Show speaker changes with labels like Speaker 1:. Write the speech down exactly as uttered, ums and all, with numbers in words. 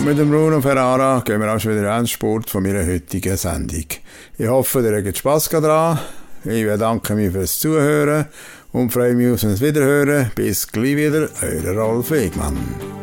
Speaker 1: Und mit dem Bruno Ferrara gehen wir auch schon wieder an den Sport von meiner heutigen Sendung. Ich hoffe, ihr habt Spass daran. Ich bedanke mich fürs Zuhören und freue mich auf das Wiederhören. Bis gleich wieder, euer Rolf Wegmann.